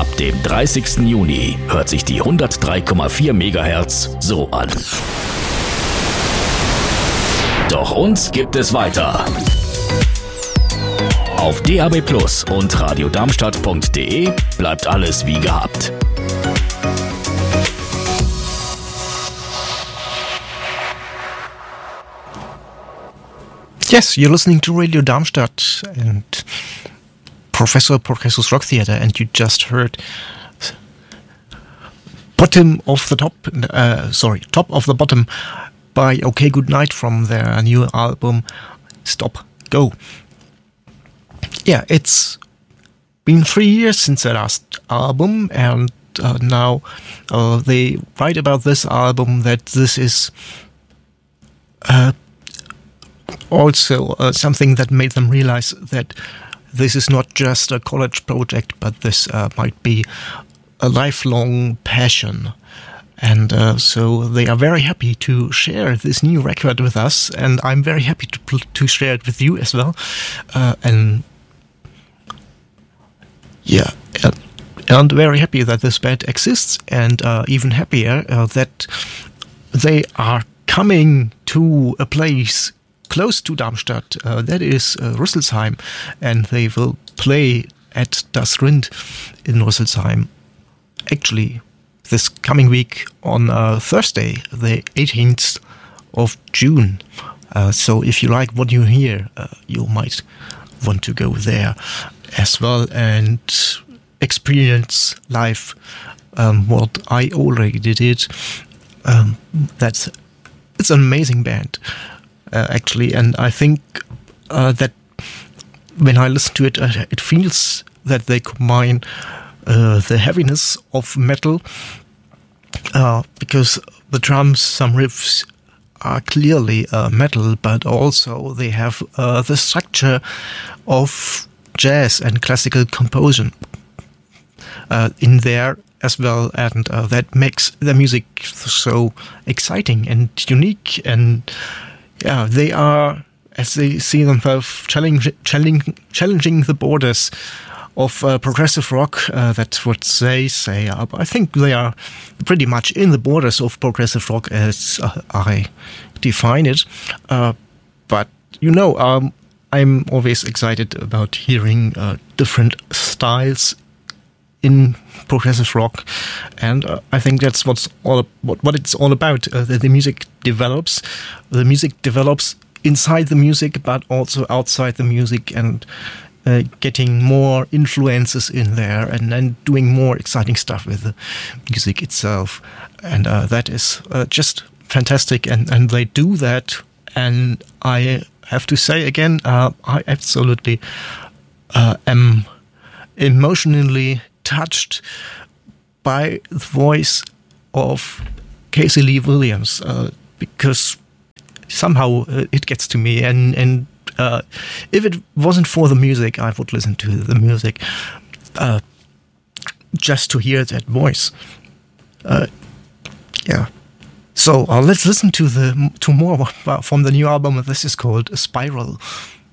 Ab dem 30. Juni hört sich die 103,4 MHz so an. Doch uns gibt es weiter. Auf DAB+ und radiodarmstadt.de bleibt alles wie gehabt. Yes, you're listening to Radio Darmstadt and Progressive Rock Theater, and you just heard Top of the Bottom by OK Goodnight from their new album Stop Go. Yeah, it's been 3 years since their last album, and now they write about this album that this is also something that made them realize that this is not just a college project, but this might be a lifelong passion. And so they are very happy to share this new record with us, and I'm very happy to share it with you as well. And very happy that this band exists, and even happier that they are coming to a place close to Darmstadt, that is Rüsselsheim, and they will play at Das Rind in Rüsselsheim. Actually, this coming week on Thursday, the 18th of June. So if you like what you hear, you might want to go there as well and experience live what I already did. It's an amazing band. Actually, and I think that when I listen to it, it feels that they combine the heaviness of metal, because the drums, some riffs are clearly metal, but also they have the structure of jazz and classical composition in there as well, and that makes the music so exciting and unique. And yeah, they are, as they see themselves, challenging the borders of progressive rock. That's what they say. I think they are pretty much in the borders of progressive rock as I define it. But, I'm always excited about hearing different styles in progressive rock, and I think that's what it's all about. The music develops. The music develops inside the music, but also outside the music, and getting more influences in there, and then doing more exciting stuff with the music itself. And that is just fantastic, and they do that. And I have to say again, I absolutely am emotionally touched by the voice of Casey Lee Williams, because somehow it gets to me, and if it wasn't for the music, I would listen to the music just to hear that voice. So let's listen to more from the new album. This is called Spiral.